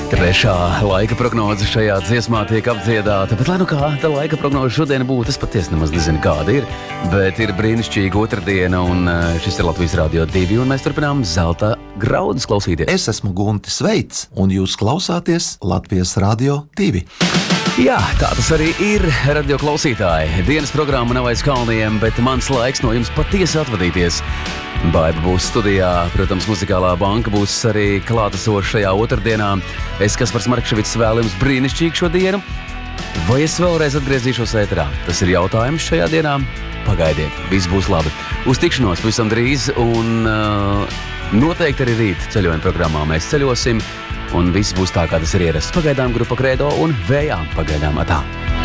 Trešā laika prognoze šajā dziesmā tiek apdziedāta, bet lai nu kā tā laika prognoze šodien būtu, es patiesi nemaz nezinu, kāda ir, bet ir brīnišķīga otrdiena, un šis ir Latvijas Radio 2, un mēs turpinām Zelta graudus klausīties. Es esmu Guntis Veits, un jūs klausāties Latvijas Radio 2. Jā, tā tas arī ir, radio klausītāji. Dienas programma nav aiz kalniem, bet mans laiks no jums patiesi atvadīties. Baiba būs studijā, protams, Muzikālā banka būs arī klātesoša šajā otrdienā. Es, Kaspars Markševits, vēl jums brīnišķīgu šo dienu. Vai es vēlreiz atgriezīšos ēterā? Tas ir jautājums šajā dienā. Pagaidiet, viss būs labi. Uz tikšanos pavisam drīz, un noteikti arī rīt ceļojuma programmā mēs ceļosim, un viss būs tā, kā tas ir ierasts. Pagaidām grupa Kredo un Vējām pagaidām atā.